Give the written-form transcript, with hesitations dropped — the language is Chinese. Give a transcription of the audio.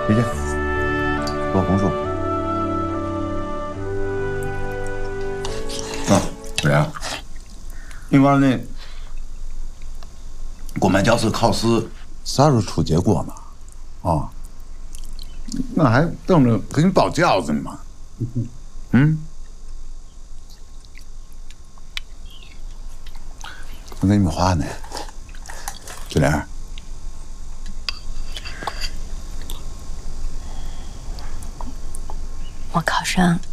回去做红薯。对啊，你娃那公办教师考试啥时候出结果嘛？啊，那还等着给你包饺子呢嘛？嗯，我跟你们话呢，翠莲。 我考上